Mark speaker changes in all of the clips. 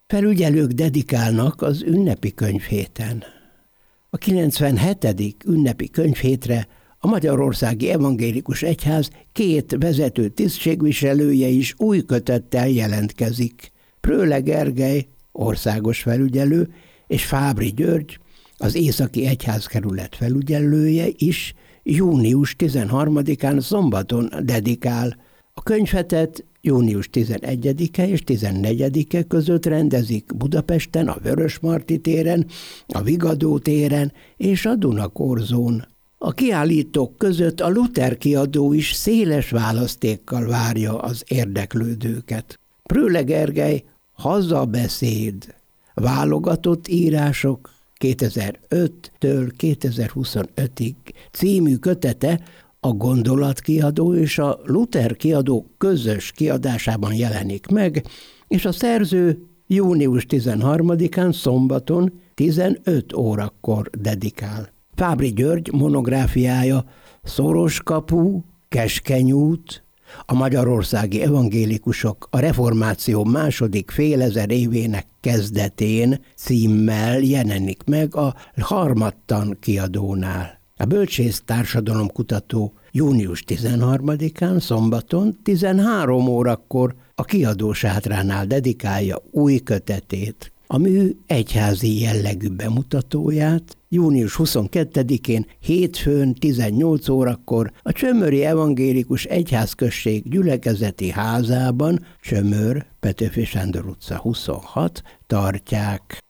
Speaker 1: Felügyelők dedikálnak az ünnepi könyvhéten. A 97. ünnepi könyvhétre a Magyarországi Evangélikus Egyház 2 vezető tisztségviselője is új kötettel jelentkezik. Prőle Gergely, országos felügyelő, és Fábry György, az Északi Egyházkerület felügyelője is június 13-án szombaton dedikál. A könyvhetet június 11-e és 14-e között rendezik Budapesten, a Vörösmarty téren, a Vigadó téren és a Dunakorzón. A kiállítók között a Luther kiadó is széles választékkal várja az érdeklődőket. Prőle Gergely Hazabeszéd, válogatott írások 2005-től 2025-ig című kötete a Gondolat kiadó és a Luther kiadó közös kiadásában jelenik meg, és a szerző június 13-án szombaton 15 órakor dedikál. Fábry György monográfiája Szoros kapu, Keskeny út, a magyarországi evangélikusok a reformáció második félezer évének kezdetén címmel jelenik meg a Harmattan kiadónál. A Bölcsész társadalomkutató június 13-án szombaton 13 órakor a kiadó sátránál dedikálja új kötetét. A mű egyházi jellegű bemutatóját június 22-én hétfőn 18 órakor a Csömöri Evangélikus Egyházközség gyülekezeti házában, Csömör, Petőfi Sándor utca 26 tartják.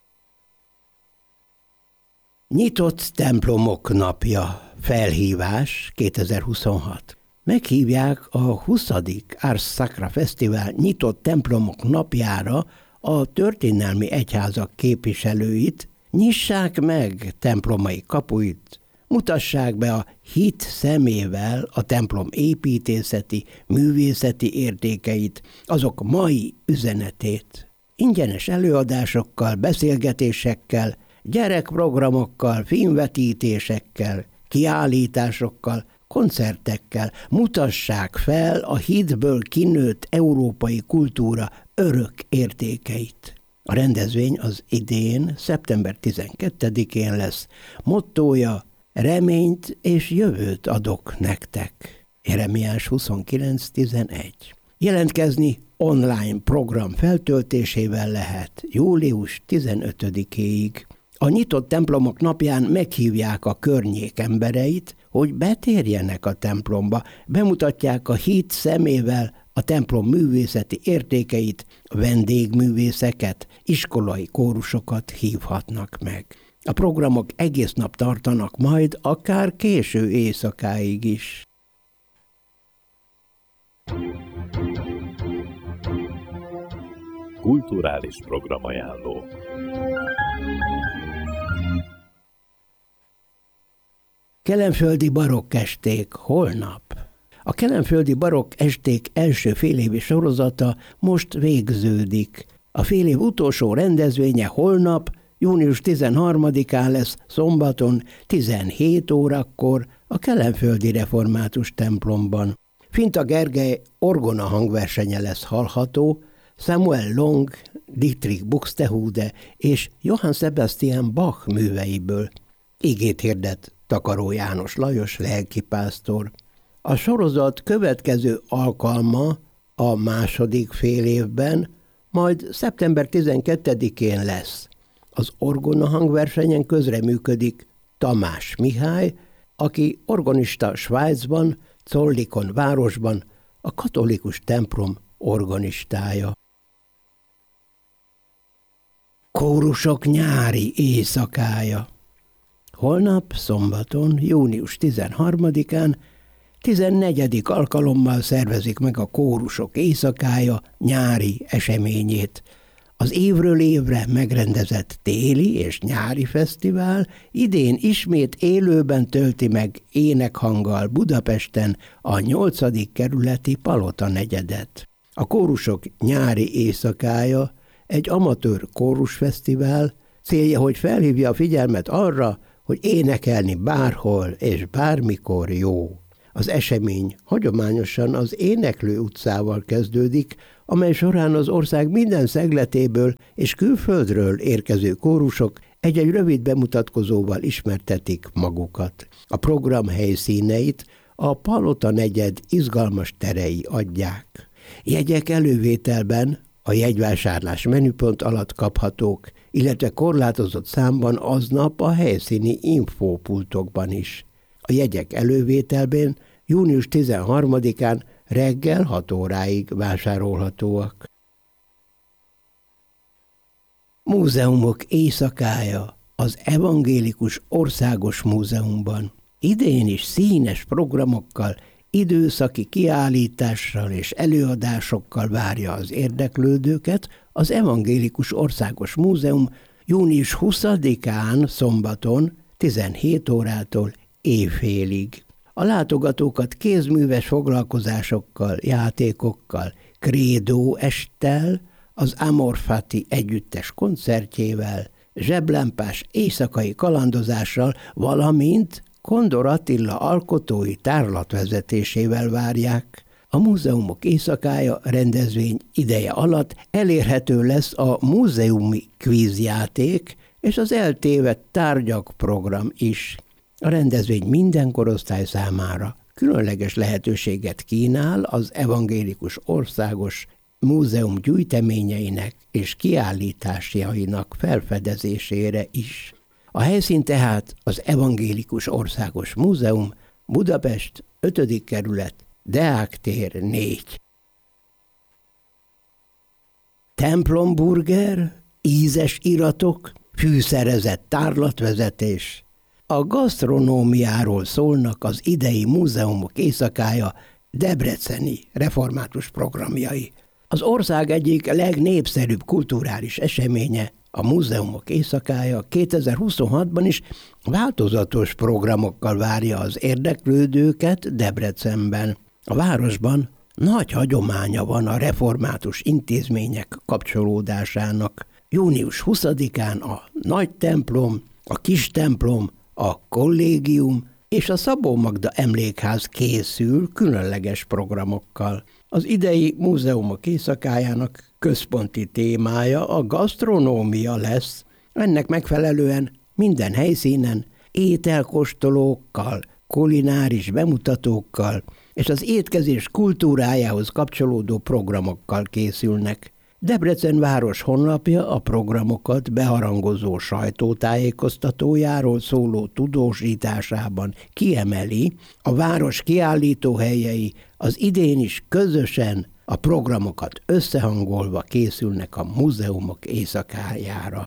Speaker 1: Nyitott templomok napja, felhívás 2026. Meghívják a 20. Ars Sacra Fesztivál nyitott templomok napjára a történelmi egyházak képviselőit, nyissák meg templomai kapuit, mutassák be a hit szemével a templom építészeti, művészeti értékeit, azok mai üzenetét. Ingyenes előadásokkal, beszélgetésekkel, gyerekprogramokkal, filmvetítésekkel, kiállításokkal, koncertekkel mutassák fel a hitből kinőtt európai kultúra örök értékeit. A rendezvény az idén, szeptember 12-én lesz. Mottója: reményt és jövőt adok nektek. Jeremiás 29.11. Jelentkezni online program feltöltésével lehet július 15-éig. A nyitott templomok napján meghívják a környék embereit, hogy betérjenek a templomba, bemutatják a hit szemével a templom művészeti értékeit, vendégművészeket, iskolai kórusokat hívhatnak meg. A programok egész nap tartanak majd, akár késő éjszakáig is.
Speaker 2: Kulturális programajánló.
Speaker 1: Kelenföldi barokk esték holnap. A kelenföldi barokk esték első félévi sorozata most végződik. A félév utolsó rendezvénye holnap, június 13-án lesz szombaton 17 órakor a Kelenföldi Református templomban. Finta Gergely orgona hangversenye lesz hallható, Samuel Long, Dietrich Buxtehude és Johann Sebastian Bach műveiből. Igét hirdet Takaró János Lajos lelkipásztor. A sorozat következő alkalma a második félévben, majd szeptember 12-én lesz. Az orgona hangversenyen közreműködik Tamás Mihály, aki organista Svájcban, Zollikon városban, a katolikus templom organistája. Kórusok nyári éjszakája. Holnap, szombaton, június 13-án 14. alkalommal szervezik meg a Kórusok éjszakája nyári eseményét. Az évről évre megrendezett téli és nyári fesztivál idén ismét élőben tölti meg énekhanggal Budapesten a 8. kerületi Palota negyedet. A Kórusok nyári éjszakája egy amatőr kórusfesztivál, célja, hogy felhívja a figyelmet arra, hogy énekelni bárhol és bármikor jó. Az esemény hagyományosan az Éneklő utcával kezdődik, amely során az ország minden szegletéből és külföldről érkező kórusok egy-egy rövid bemutatkozóval ismertetik magukat. A program helyszíneit a Palota negyed izgalmas terei adják. Jegyek elővételben a jegyvásárlás menüpont alatt kaphatók, illetve korlátozott számban aznap a helyszíni infópultokban is. A jegyek elővételben június 13-án reggel 6 óráig vásárolhatóak. Múzeumok éjszakája az Evangélikus Országos Múzeumban. Idén is színes programokkal, időszaki kiállítással és előadásokkal várja az érdeklődőket az Evangélikus Országos Múzeum június 20-án szombaton 17 órától éjfélig. A látogatókat kézműves foglalkozásokkal, játékokkal, Credo esttel, az Amor Fati együttes koncertjével, zseblámpás éjszakai kalandozással, valamint Kondor Attila alkotói tárlatvezetésével várják. A múzeumok éjszakája rendezvény ideje alatt elérhető lesz a múzeumi kvízjáték és az eltévedt tárgyak program is. A rendezvény minden korosztály számára különleges lehetőséget kínál az Evangélikus Országos Múzeum gyűjteményeinek és kiállításainak felfedezésére is. A helyszín tehát az Evangélikus Országos Múzeum, Budapest, 5. kerület, Deák tér 4. Templomburger, ízes iratok, fűszerezett tárlatvezetés. A gasztronómiáról szólnak az idei múzeumok éjszakája debreceni református programjai. Az ország egyik legnépszerűbb kulturális eseménye, a múzeumok éjszakája 2026-ban is változatos programokkal várja az érdeklődőket Debrecenben. A városban nagy hagyománya van a református intézmények kapcsolódásának. Június 20-án a nagy templom, a kis templom, a kollégium és a Szabó Magda emlékház készül különleges programokkal. Az idei múzeumok éjszakájának központi témája a gasztronómia lesz. Ennek megfelelően minden helyszínen ételkóstolókkal, kulináris bemutatókkal és az étkezés kultúrájához kapcsolódó programokkal készülnek. Debrecen város honlapja a programokat beharangozó sajtótájékoztatójáról szóló tudósításában kiemeli, a város kiállítóhelyei az idén is közösen a programokat összehangolva készülnek a múzeumok éjszakájára.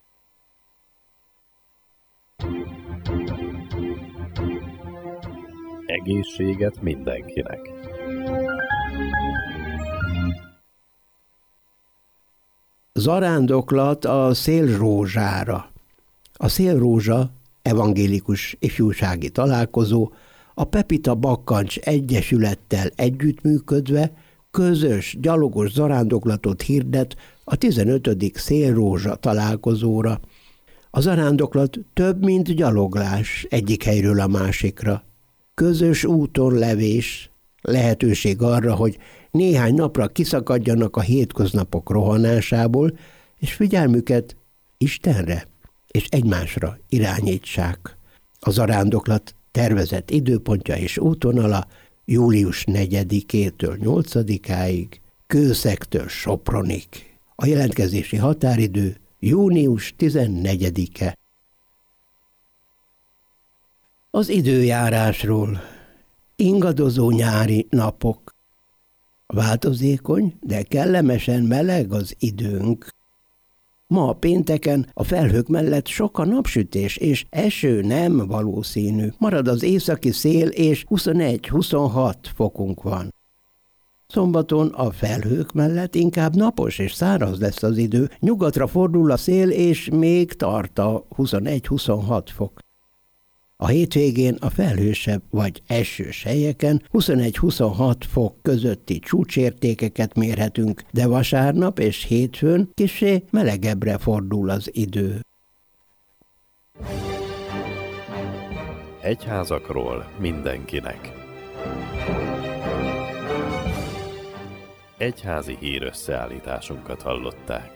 Speaker 2: Egészséget mindenkinek!
Speaker 1: Zarándoklat a Szélrózsára. A Szélrózsa evangélikus ifjúsági találkozó a Pepita Bakkancs Egyesülettel együttműködve közös gyalogos zarándoklatot hirdet a 15. Szélrózsa találkozóra. A zarándoklat több, mint gyaloglás egyik helyről a másikra. Közös úton levés, lehetőség arra, hogy néhány napra kiszakadjanak a hétköznapok rohanásából, és figyelmüket Istenre és egymásra irányítsák. A zarándoklat tervezett időpontja és útvonala július 4-től 8-áig, Kőszektől Sopronig. A jelentkezési határidő június 14-e. Az időjárásról. Ingadozó nyári napok. Változékony, de kellemesen meleg az időnk. Ma pénteken a felhők mellett sok a napsütés, és eső nem valószínű. Marad az északi szél, és 21-26 fokunk van. Szombaton a felhők mellett inkább napos és száraz lesz az idő. Nyugatra fordul a szél, és még tart a 21-26 fok. A hétvégén a felhősebb vagy esős helyeken 21-26 fok közötti csúcsértékeket mérhetünk, de vasárnap és hétfőn kissé melegebbre fordul az idő.
Speaker 2: Egyházakról mindenkinek. egyházi hír összeállításunkat hallották.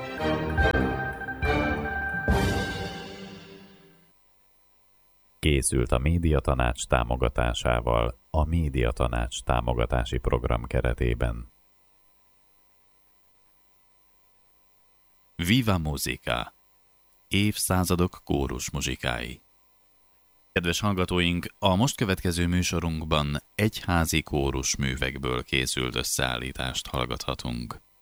Speaker 2: Készült a Médiatanács támogatásával a Médiatanács támogatási program keretében.
Speaker 3: Viva Musica! Évszázadok kórusmuzsikái. Kedves hallgatóink, a most következő műsorunkban egyházi kórusművekből készült összeállítást hallgathatunk.